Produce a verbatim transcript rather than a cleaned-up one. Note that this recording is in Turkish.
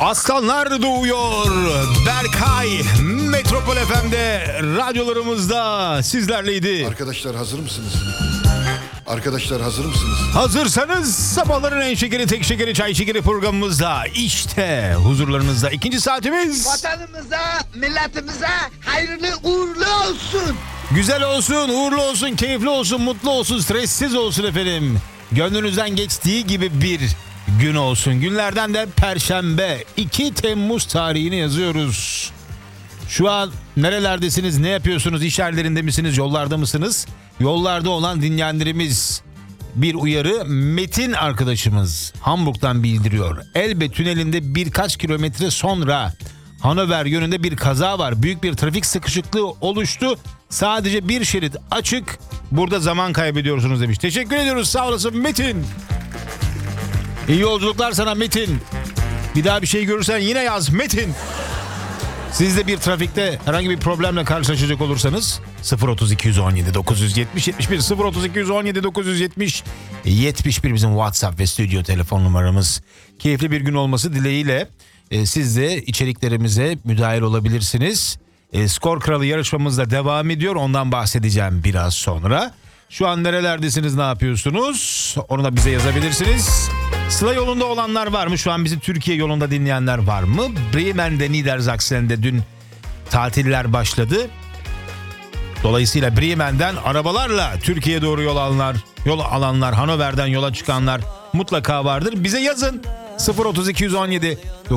Aslanlar doğuyor. Berkay Metropol F M'de radyolarımızda sizlerleydi. Arkadaşlar hazır mısınız? Arkadaşlar hazır mısınız? Hazırsanız sabahların en şekeri, tek şekeri, çay şekeri programımızda işte huzurlarınızda ikinci saatimiz. Vatanımıza, milletimize hayırlı uğurlu olsun. Güzel olsun, uğurlu olsun, keyifli olsun, mutlu olsun, stressiz olsun efendim. Gönlünüzden geçtiği gibi bir gün olsun. Günlerden de Perşembe iki Temmuz tarihini yazıyoruz. Şu an nerelerdesiniz, ne yapıyorsunuz, iş yerlerinde misiniz, yollarda mısınız? Yollarda olan dinleyenlerimiz bir uyarı. Metin arkadaşımız Hamburg'dan bildiriyor. Elbe tünelinde birkaç kilometre sonra Hannover yönünde bir kaza var. Büyük bir trafik sıkışıklığı oluştu. Sadece bir şerit açık. Burada zaman kaybediyorsunuz demiş. Teşekkür ediyoruz, sağ olasın Metin. İyi yolculuklar sana Metin. Bir daha bir şey görürsen yine yaz Metin. Siz de bir trafikte herhangi bir problemle karşılaşacak olursanız sıfır otuz iki on yedi dokuz yetmiş yetmiş bir sıfır otuz iki on yedi dokuz yetmiş yetmiş bir bizim WhatsApp ve stüdyo telefon numaramız. Keyifli bir gün olması dileğiyle e, siz de içeriklerimize müdahil olabilirsiniz. E, Skor Kralı yarışmamız da devam ediyor. Ondan bahsedeceğim biraz sonra. Şu an nerelerdesiniz, ne yapıyorsunuz? Onu da bize yazabilirsiniz. Sıla yolunda olanlar var mı? Şu an bizi Türkiye yolunda dinleyenler var mı? Bremen'de, Niedersachsen'de dün tatiller başladı. Dolayısıyla Bremen'den arabalarla Türkiye'ye doğru yol alanlar, yol alanlar, Hannover'den yola çıkanlar mutlaka vardır. Bize yazın. sıfır otuz iki on yedi